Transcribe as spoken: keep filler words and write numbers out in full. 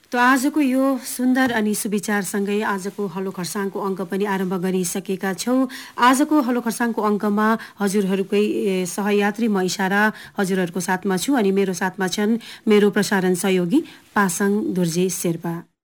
त आजको यो सुन्दर अनि सुविचारसँगै आजको हलो खर्साङको अङ्क पनि आरम्भ गरिसकेका छौँ। आजको हलो खर्साङको अङ्कमा हजुरहरूकै सहयात्री म इसारा हजुरहरूको साथमा छु अनि मेरो साथमा छन् मेरो प्रसारण सहयोगी पासाङ दुर्जे शेर्पा।